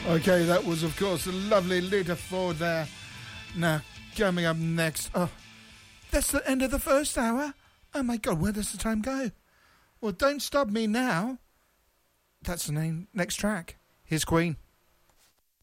Okay, that was, of course, the lovely Lita Ford there. Now, coming up next... Oh, that's the end of the first hour? Oh, my God, where does the time go? Well, Don't Stop Me Now. That's the name. Next track. Here's Queen.